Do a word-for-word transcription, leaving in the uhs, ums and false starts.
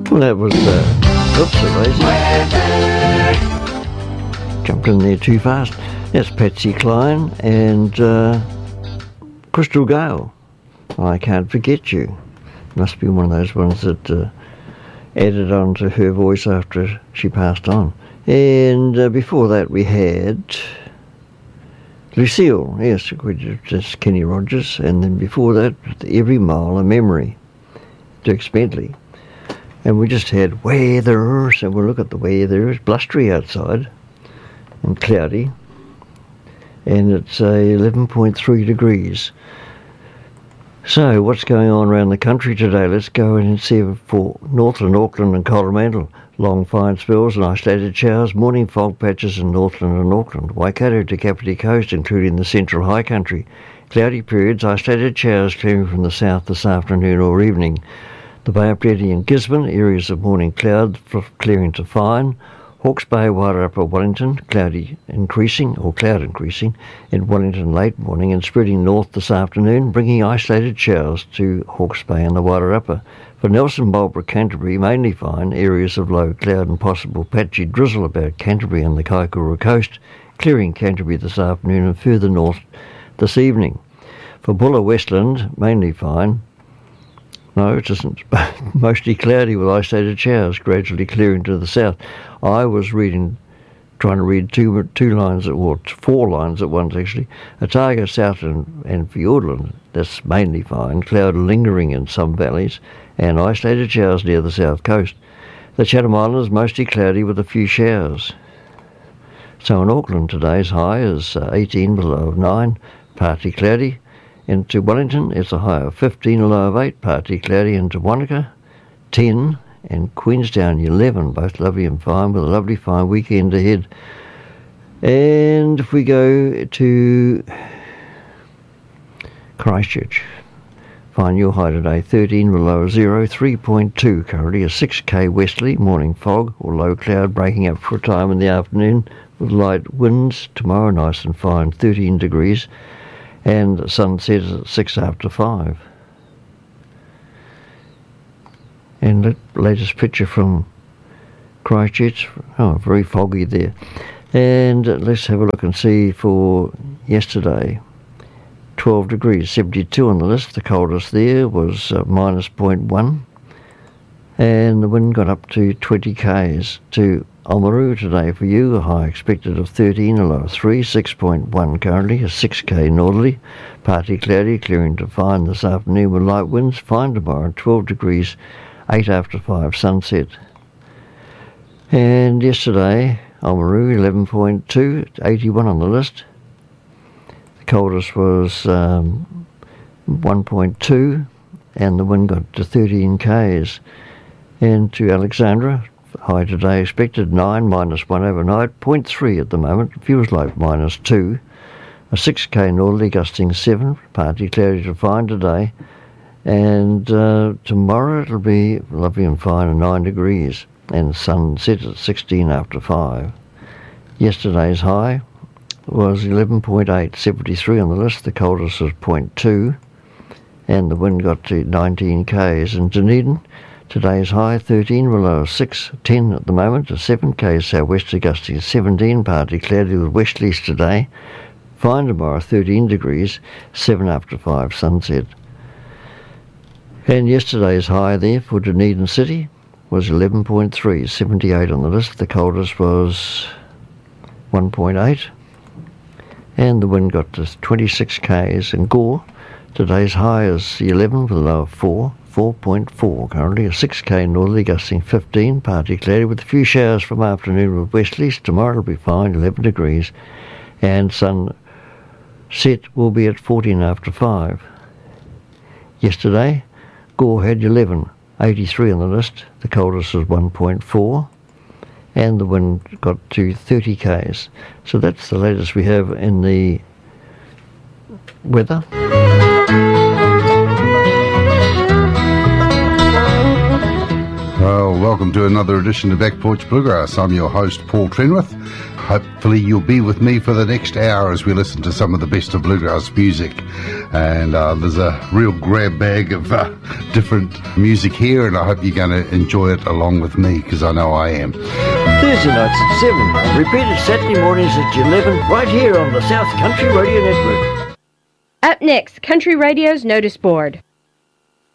Well, that was, uh, oops, amazing. Jumped in there too fast. That's Patsy Cline and uh, Crystal Gale. I Can't Forget You. Must be one of those ones that uh, added on to her voice after she passed on. And uh, before that we had Lucille, yes, just Kenny Rogers. And then before that, Every Mile a Memory, Dierks Bentley. And we just had weather, so we'll look at the weather. It's blustery outside and cloudy. And it's uh, eleven point three degrees. So what's going on around the country today? Let's go and see for Northland, Auckland and Coromandel. Long fine spells and isolated showers, morning fog patches in Northland and Auckland. Waikato to Kapiti Coast, including the central high country. Cloudy periods, isolated showers clearing from the south this afternoon or evening. The Bay of Plenty and Gisborne, areas of morning cloud clearing to fine. Hawke's Bay, Wairarapa, Wellington, cloudy increasing, or cloud increasing, in Wellington late morning and spreading north this afternoon, bringing isolated showers to Hawke's Bay and the Wairarapa. For Nelson, Marlborough, Canterbury, mainly fine, areas of low cloud and possible patchy drizzle about Canterbury and the Kaikoura coast, clearing Canterbury this afternoon and further north this evening. For Bulla, Westland, mainly fine. No, it isn't. Mostly cloudy with isolated showers gradually clearing to the south. I was reading, trying to read two two lines at once, four lines at once actually. Otago, South and, and Fiordland, that's mainly fine. Cloud lingering in some valleys and isolated showers near the south coast. The Chatham Islands mostly cloudy with a few showers. So in Auckland today's high is uh, eighteen, below nine, partly cloudy. Into Wellington, it's a high of fifteen, a low of eight, partly cloudy. Into Wanaka, ten, and Queenstown, eleven, both lovely and fine, with a lovely fine weekend ahead. And if we go to Christchurch, find your high today, thirteen, with a low of zero, three point two currently, a six K westerly, morning fog or low cloud breaking up for a time in the afternoon with light winds. Tomorrow nice and fine, thirteen degrees. And sunset is at six after five. And the latest picture from Christchurch, oh, very foggy there. And let's have a look and see for yesterday. twelve degrees, seventy-two on the list. The coldest there was uh, minus zero point one. And the wind got up to twenty k's. To Oamaru today for you, a high expected of thirteen, a low of three, six point one currently, a six K northerly, partly cloudy, clearing to fine this afternoon with light winds, fine tomorrow, twelve degrees, eight after five, sunset. And yesterday, Oamaru, eleven point two, eighty-one on the list. The coldest was um, one point two, and the wind got to thirteen k's. And to Alexandra, high today expected nine, minus one overnight, zero point three at the moment, feels like minus two. A six K northerly gusting seven, partly cloudy to fine today. And uh, tomorrow it'll be lovely and fine at nine degrees and sunset at sixteen after five. Yesterday's high was eleven point eight, seventy-three on the list, the coldest was zero point two, and the wind got to nineteen k's. And Dunedin, today's high thirteen, below six, ten at the moment, a seven K southwesterly gusting seventeen, partly cloudy with westerlies today. Fine tomorrow, thirteen degrees, seven after five, sunset. And yesterday's high there for Dunedin City was eleven point three, seventy-eight on the list. The coldest was one point eight, and the wind got to twenty-six K's. And Gore, today's high is eleven with a low of four, four point four currently, a six K northerly gusting fifteen, partly cloudy with a few showers from afternoon with westerlies. Tomorrow will be fine, eleven degrees, and sunset will be at fourteen after five. Yesterday, Gore had eleven, eighty-three on the list. The coldest was one point four, and the wind got to thirty K's. So that's the latest we have in the weather. Well, welcome to another edition of Back Porch Bluegrass. I'm your host, Paul Trenwith. hopefully you'll be with me for the next hour as we listen to some of the best of bluegrass music. And uh, there's a real grab bag of uh, different music here, and I hope you're going to enjoy it along with me, because I know I am. Thursday nights at seven, repeated Saturday mornings at eleven, right here on the South Country Radio Network. Up next, Country Radio's Notice Board.